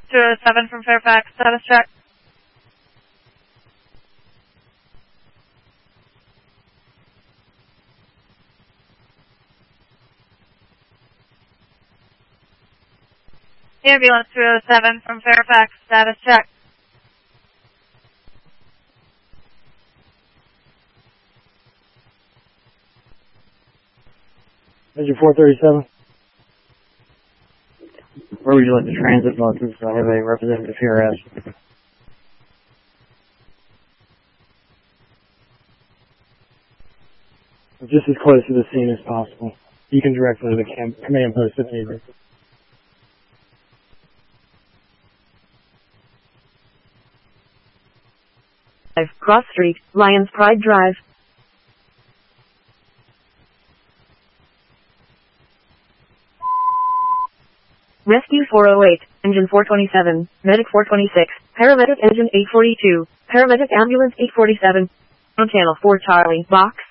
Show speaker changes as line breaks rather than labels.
207 from Fairfax, status check. Ambulance 207 from Fairfax, status check.
Engine 437. Where would you like the transit buses? I have a representative here as. Just as close to the scene as possible. You can direct them to the command post if needed.
Cross Street, Lions Pride Drive. Rescue 408, Engine 427, Medic 426, Paramedic Engine 842, Paramedic Ambulance 847, on Channel 4 Charlie, Box